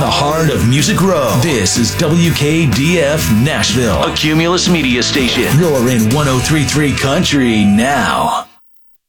the heart of Music Row. This is WKDF Nashville, a Cumulus media station. You're in 103.3 Country now.